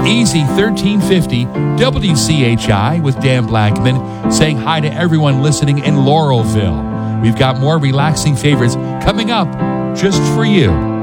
Easy 1350 WCHI with Dan Blackman saying hi to everyone listening in Laurelville. We've got more relaxing favorites coming up just for you.